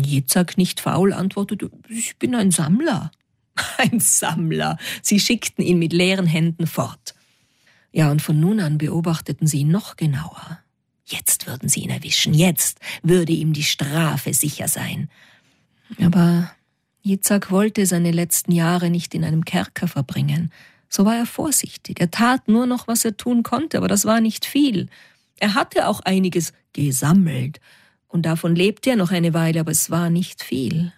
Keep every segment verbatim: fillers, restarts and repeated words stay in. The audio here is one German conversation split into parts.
Jitzchak nicht faul antwortete: »Ich bin ein Sammler.« Ein Sammler! Sie schickten ihn mit leeren Händen fort. Ja, und von nun an beobachteten sie ihn noch genauer. Jetzt würden sie ihn erwischen, jetzt würde ihm die Strafe sicher sein. Aber Jitzchak wollte seine letzten Jahre nicht in einem Kerker verbringen. So war er vorsichtig. Er tat nur noch, was er tun konnte, aber das war nicht viel. Er hatte auch einiges gesammelt, und davon lebte er noch eine Weile, aber es war nicht viel.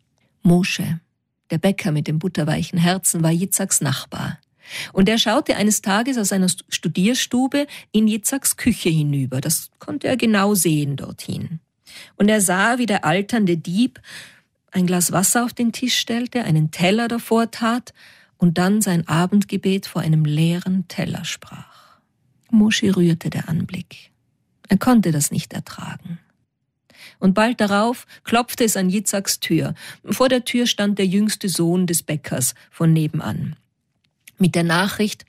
Moshe, der Bäcker mit dem butterweichen Herzen, war Jitzchaks Nachbar. Und er schaute eines Tages aus seiner Studierstube in Jitzchaks Küche hinüber. Das konnte er genau sehen dorthin. Und er sah, wie der alternde Dieb ein Glas Wasser auf den Tisch stellte, einen Teller davor tat und dann sein Abendgebet vor einem leeren Teller sprach. Moshe rührte der Anblick. Er konnte das nicht ertragen. Und bald darauf klopfte es an Jitzchaks Tür. Vor der Tür stand der jüngste Sohn des Bäckers von nebenan. Mit der Nachricht,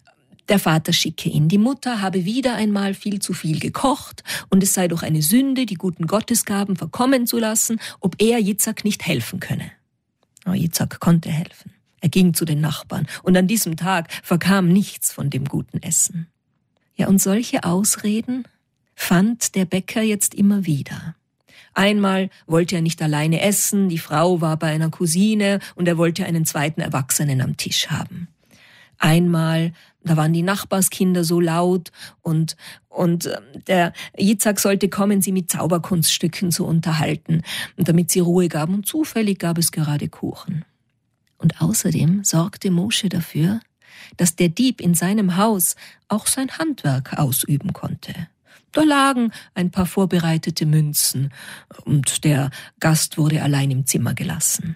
der Vater schicke ihn. Die Mutter habe wieder einmal viel zu viel gekocht und es sei doch eine Sünde, die guten Gottesgaben verkommen zu lassen, ob er Jitzchak nicht helfen könne. Aber Jitzchak konnte helfen. Er ging zu den Nachbarn und an diesem Tag verkam nichts von dem guten Essen. Ja, und solche Ausreden fand der Bäcker jetzt immer wieder. Einmal wollte er nicht alleine essen, die Frau war bei einer Cousine und er wollte einen zweiten Erwachsenen am Tisch haben. Einmal, da waren die Nachbarskinder so laut und, und der Jitzchak sollte kommen, sie mit Zauberkunststücken zu unterhalten, damit sie Ruhe gaben, und zufällig gab es gerade Kuchen. Und außerdem sorgte Moshe dafür, dass der Dieb in seinem Haus auch sein Handwerk ausüben konnte. Da lagen ein paar vorbereitete Münzen und der Gast wurde allein im Zimmer gelassen.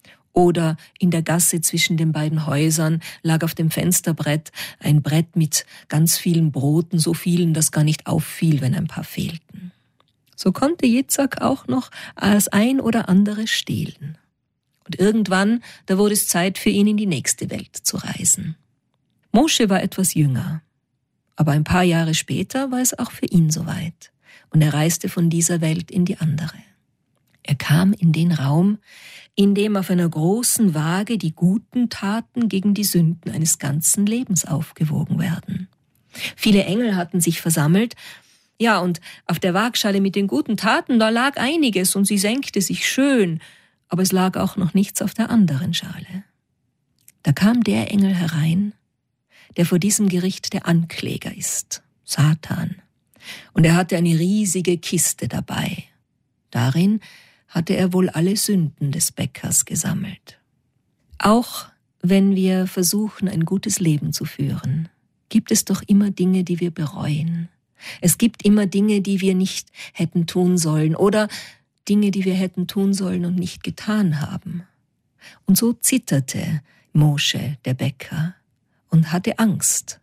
Oder in der Gasse zwischen den beiden Häusern lag auf dem Fensterbrett ein Brett mit ganz vielen Broten, so vielen, dass gar nicht auffiel, wenn ein paar fehlten. So konnte Jitzchak auch noch das ein oder andere stehlen. Und irgendwann, da wurde es Zeit für ihn, in die nächste Welt zu reisen. Moshe war etwas jünger, aber ein paar Jahre später war es auch für ihn soweit. Und er reiste von dieser Welt in die andere. Er kam in den Raum, in dem auf einer großen Waage die guten Taten gegen die Sünden eines ganzen Lebens aufgewogen werden. Viele Engel hatten sich versammelt, ja, und auf der Waagschale mit den guten Taten, da lag einiges und sie senkte sich schön, aber es lag auch noch nichts auf der anderen Schale. Da kam der Engel herein, der vor diesem Gericht der Ankläger ist, Satan. Und er hatte eine riesige Kiste dabei. Darin hatte er wohl alle Sünden des Bäckers gesammelt. Auch wenn wir versuchen, ein gutes Leben zu führen, gibt es doch immer Dinge, die wir bereuen. Es gibt immer Dinge, die wir nicht hätten tun sollen oder Dinge, die wir hätten tun sollen und nicht getan haben. Und so zitterte Moshe, der Bäcker, und hatte Angst.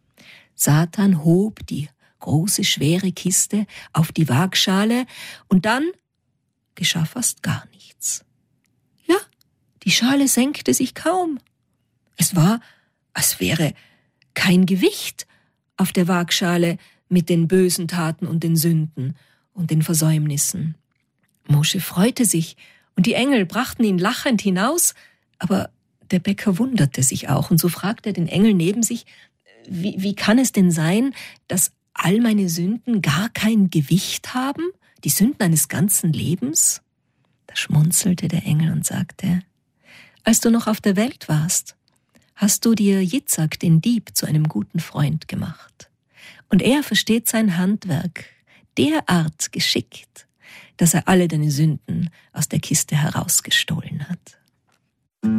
Satan hob die große, schwere Kiste auf die Waagschale und dann geschah fast gar nichts. Ja, die Schale senkte sich kaum. Es war, als wäre kein Gewicht auf der Waagschale mit den bösen Taten und den Sünden und den Versäumnissen. Moshe freute sich und die Engel brachten ihn lachend hinaus, aber der Bäcker wunderte sich auch und so fragte er den Engel neben sich, wie, wie kann es denn sein, dass all meine Sünden gar kein Gewicht haben? Die Sünden eines ganzen Lebens? Da schmunzelte der Engel und sagte, als du noch auf der Welt warst, hast du dir Jitzchak, den Dieb, zu einem guten Freund gemacht. Und er versteht sein Handwerk derart geschickt, dass er alle deine Sünden aus der Kiste herausgestohlen hat.